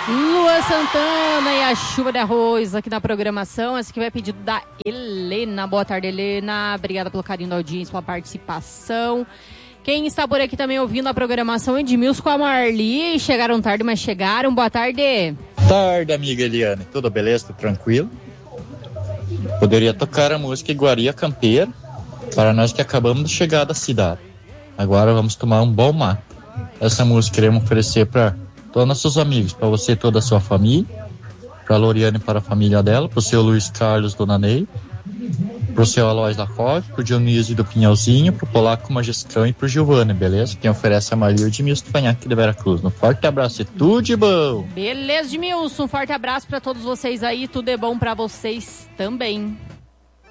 Lua Santana e a chuva de arroz aqui na programação. Esse aqui vai pedido da Helena. Boa tarde, Helena. Obrigada pelo carinho da audiência, pela participação. Quem está por aqui também ouvindo a programação, Edmilson com a Marli. Chegaram tarde, mas chegaram. Boa tarde. Tarde, amiga Eliane. Tudo beleza? Tudo tranquilo? Poderia tocar a música Iguaria Campeira para nós que acabamos de chegar da cidade. Agora vamos tomar um bom mate. Essa música queremos oferecer para todos nossos amigos, para você e toda a sua família, para a Loriane e para a família dela, para o seu Luiz Carlos, Dona Ney, para o seu Aloys da Cove, para o Dionísio do Pinhalzinho, para o Polaco Magistrão e para o Giovanni, beleza? Quem oferece a Maria Edmilson Fanhaque de Veracruz. Um forte abraço e tudo de bom! Beleza, Edmilson. Um forte abraço para todos vocês aí, tudo é bom para vocês também.